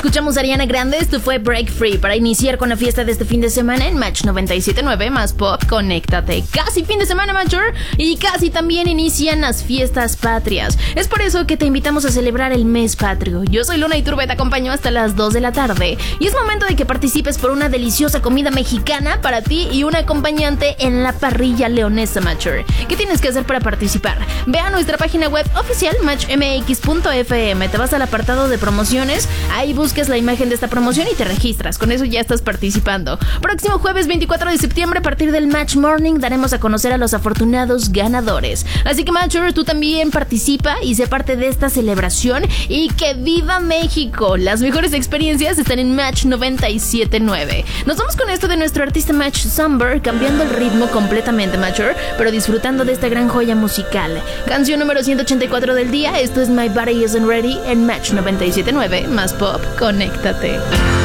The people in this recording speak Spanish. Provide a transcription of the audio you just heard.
Escuchamos a Ariana Grande, esto fue Break Free para iniciar con la fiesta de este fin de semana en Match 97.9 más Pop, conéctate. Casi fin de semana, Matcher, y casi también inician las fiestas patrias. Es por eso que te invitamos a celebrar el mes patrio. Yo soy Luna Iturbe, te acompaño hasta las 2 de la tarde y es momento de que participes por una deliciosa comida mexicana para ti y un acompañante en la parrilla leonesa, Matcher. ¿Qué tienes que hacer para participar? Ve a nuestra página web oficial matchmx.fm, te vas al apartado de promociones, ahí buscas la imagen de esta promoción y te registras. Con eso ya estás participando. Próximo jueves 24 de septiembre a partir del Match Morning daremos a conocer a los afortunados ganadores. Así que Matcher, tú también participa y sé parte de esta celebración y que viva México. Las mejores experiencias están en Match 97.9. Nos vamos con esto de nuestro artista Match Somber, cambiando el ritmo completamente, Matcher, pero disfrutando de esta gran joya musical. Canción número 184 del día, esto es My Body Isn't Ready en Match 97.9 más Pop, conéctate.